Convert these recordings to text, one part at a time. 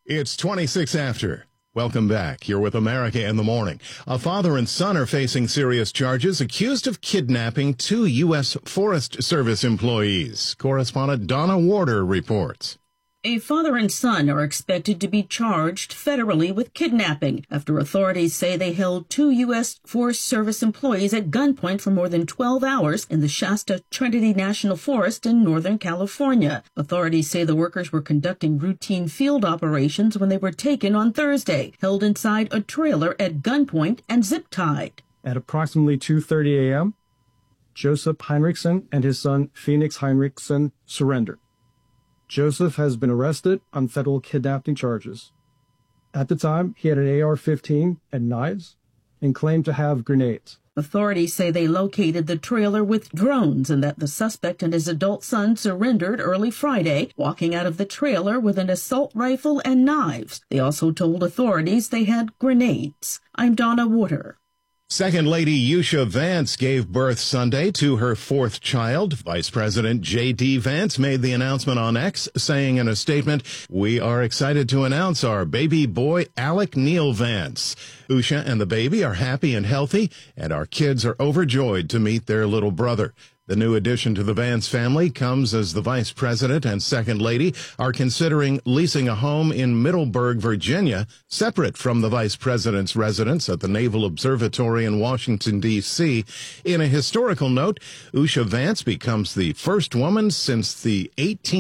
It's 26 after. Welcome back. You're with America in the Morning. A father and son are facing serious charges accused of kidnapping 2 U.S. Forest Service employees. Correspondent Donna Warder reports. A father and son are expected to be charged federally with kidnapping after authorities say they held 2 U.S. Forest Service employees at gunpoint for more than 12 hours in the Shasta Trinity National Forest in Northern California. Authorities say the workers were conducting routine field operations when they were taken on Thursday, held inside a trailer at gunpoint and zip-tied. At approximately 2:30 a.m., Joseph Heinrichsen and his son Phoenix Heinrichsen surrendered. Joseph has been arrested on federal kidnapping charges. At the time, he had an AR-15 and knives and claimed to have grenades. Authorities say they located the trailer with drones and that the suspect and his adult son surrendered early Friday, walking out of the trailer with an assault rifle and knives. They also told authorities they had grenades. I'm Donna Warder. Second Lady Yusha Vance gave birth Sunday to her 4th child. Vice President J.D. Vance made the announcement on X, saying in a statement, "We are excited to announce our baby boy, Alec Neil Vance. Yusha and the baby are happy and healthy, and our kids are overjoyed to meet their little brother." The new addition to the Vance family comes as the Vice President and Second Lady are considering leasing a home in Middleburg, Virginia, separate from the Vice President's residence at the Naval Observatory in Washington, D.C. In a historical note, Yusha Vance becomes the first woman since the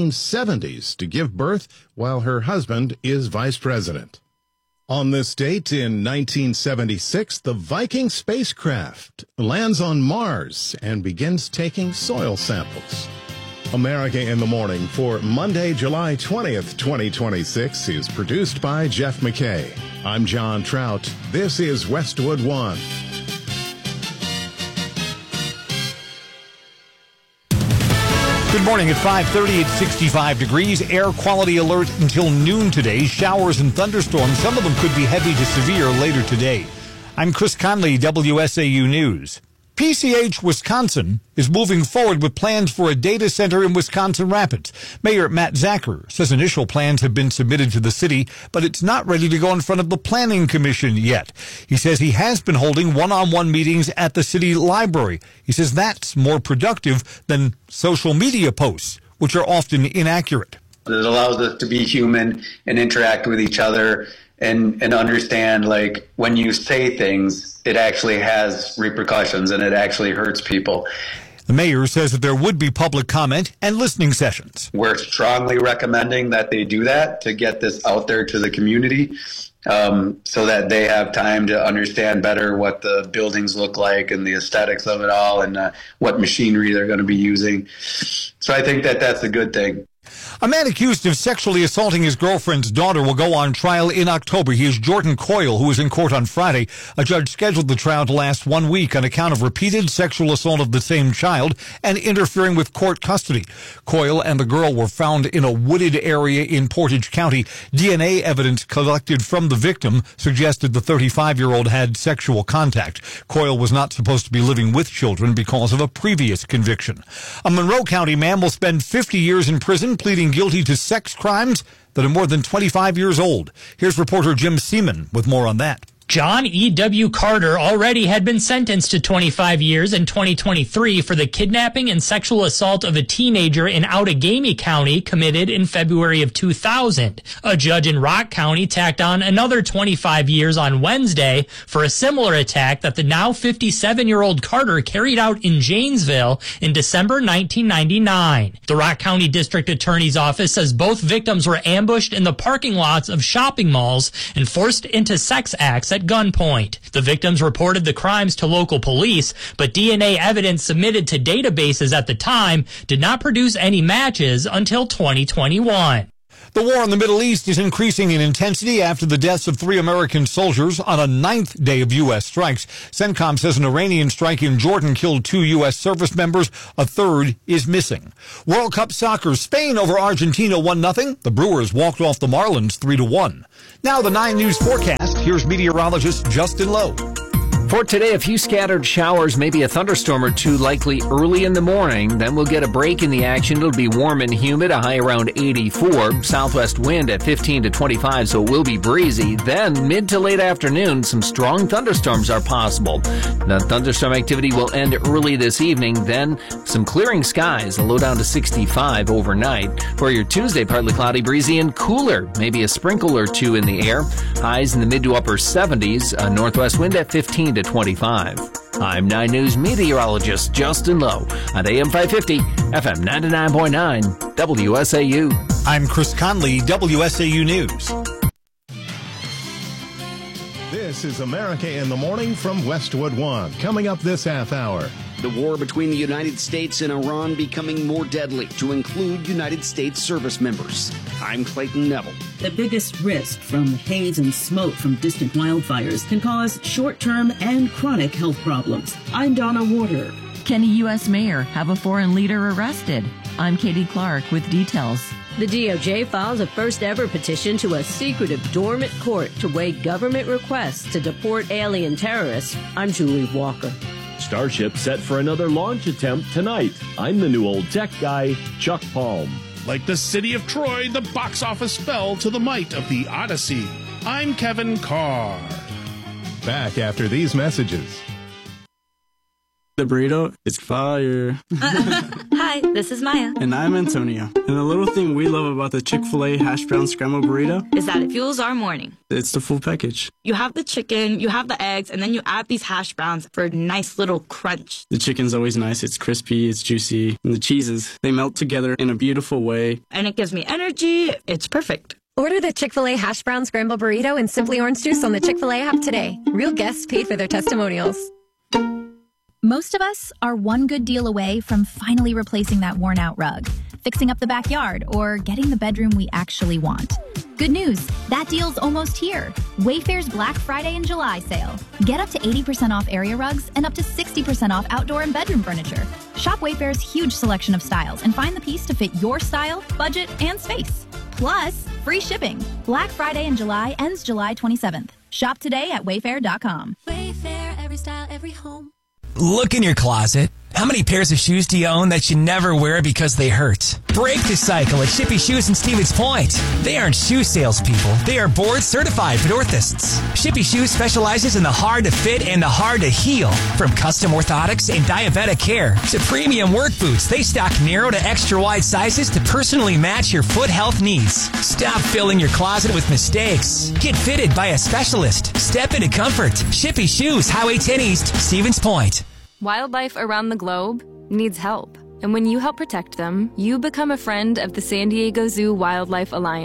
1870s to give birth while her husband is Vice President. On this date in 1976, the Viking spacecraft lands on Mars and begins taking soil samples. America in the Morning for Monday, July 20th, 2026 is produced by Jeff McKay. I'm John Trout. This is Westwood One. Good morning. At 5:30, it's 65 degrees. Air quality alert until noon today. Showers and thunderstorms. Some of them could be heavy to severe later today. I'm Chris Conley, WSAU News. PCH Wisconsin is moving forward with plans for a data center in Wisconsin Rapids. Mayor Matt Zacher says initial plans have been submitted to the city, but it's not ready to go in front of the Planning Commission yet. He says he has been holding one-on-one meetings at the city library. He says that's more productive than social media posts, which are often inaccurate. It allows us to be human and interact with each other and understand, like, when you say things, it actually has repercussions and it actually hurts people. The mayor says that there would be public comment and listening sessions. We're strongly recommending that they do that to get this out there to the community so that they have time to understand better what the buildings look like and the aesthetics of it all and what machinery they're going to be using. So I think that that's a good thing. A man accused of sexually assaulting his girlfriend's daughter will go on trial in October. He is Jordan Coyle, who was in court on Friday. A judge scheduled the trial to last 1 week on account of repeated sexual assault of the same child and interfering with court custody. Coyle and the girl were found in a wooded area in Portage County. DNA evidence collected from the victim suggested the 35-year-old had sexual contact. Coyle was not supposed to be living with children because of a previous conviction. A Monroe County man will spend 50 years in prison pleading guilty to sex crimes that are more than 25 years old. Here's reporter Jim Seaman with more on that. John E.W. Carter already had been sentenced to 25 years in 2023 for the kidnapping and sexual assault of a teenager in Outagamie County committed in February of 2000. A judge in Rock County tacked on another 25 years on Wednesday for a similar attack that the now 57-year-old Carter carried out in Janesville in December 1999. The Rock County District Attorney's Office says both victims were ambushed in the parking lots of shopping malls and forced into sex acts at gunpoint. The victims reported the crimes to local police, but DNA evidence submitted to databases at the time did not produce any matches until 2021. The war in the Middle East is increasing in intensity after the deaths of 3 American soldiers on a 9th day of U.S. strikes. CENTCOM says an Iranian strike in Jordan killed 2 U.S. service members. A 3rd is missing. World Cup soccer, Spain over Argentina 1-0. The Brewers walked off the Marlins 3-1. Now the 9 News forecast. Here's meteorologist Justin Lowe. For today, a few scattered showers, maybe a thunderstorm or two likely early in the morning. Then we'll get a break in the action. It'll be warm and humid, a high around 84. Southwest wind at 15 to 25, so it will be breezy. Then mid to late afternoon, some strong thunderstorms are possible. The thunderstorm activity will end early this evening. Then some clearing skies, a low down to 65 overnight. For your Tuesday, partly cloudy, breezy, and cooler. Maybe a sprinkle or two in the air. Highs in the mid to upper 70s. A northwest wind at 15 to 25. I'm 9 News meteorologist Justin Lowe on AM 550, FM 99.9, WSAU. I'm Chris Conley, WSAU News. This is America in the Morning from Westwood One. Coming up this half hour. The war between the United States and Iran becoming more deadly, to include United States service members. I'm Clayton Neville. The biggest risk from haze and smoke from distant wildfires can cause short-term and chronic health problems. I'm Donna Warder. Can a U.S. mayor have a foreign leader arrested? I'm Katie Clark with details. The DOJ files a first-ever petition to a secretive dormant court to weigh government requests to deport alien terrorists. I'm Julie Walker. Starship set for another launch attempt tonight. I'm the new old tech guy, Chuck Palm. Like the city of Troy, the box office fell to the might of the Odyssey. I'm Kevin Carr. Back after these messages. The burrito is fire. Hi, this is Maya. And I'm Antonio. And the little thing we love about the Chick-fil-A hash brown scrambled burrito is that it fuels our morning. It's the full package. You have the chicken, you have the eggs, and then you add these hash browns for a nice little crunch. The chicken's always nice. It's crispy, it's juicy. And the cheeses, they melt together in a beautiful way. And it gives me energy. It's perfect. Order the Chick-fil-A hash brown scrambled burrito and Simply Orange Juice on the Chick-fil-A app today. Real guests paid for their testimonials. Most of us are one good deal away from finally replacing that worn-out rug, fixing up the backyard, or getting the bedroom we actually want. Good news, that deal's almost here. Wayfair's Black Friday and July sale. Get up to 80% off area rugs and up to 60% off outdoor and bedroom furniture. Shop Wayfair's huge selection of styles and find the piece to fit your style, budget, and space. Plus, free shipping. Black Friday in July ends July 27th. Shop today at wayfair.com. Wayfair, every style, every home. Look in your closet. How many pairs of shoes do you own that you never wear because they hurt? Break the cycle at Shippy Shoes in Stevens Point. They aren't shoe salespeople. They are board-certified orthotists. Shippy Shoes specializes in the hard-to-fit and the hard-to-heal. From custom orthotics and diabetic care to premium work boots, they stock narrow to extra-wide sizes to personally match your foot health needs. Stop filling your closet with mistakes. Get fitted by a specialist. Step into comfort. Shippy Shoes, Highway 10 East, Stevens Point. Wildlife around the globe needs help. And when you help protect them, you become a friend of the San Diego Zoo Wildlife Alliance.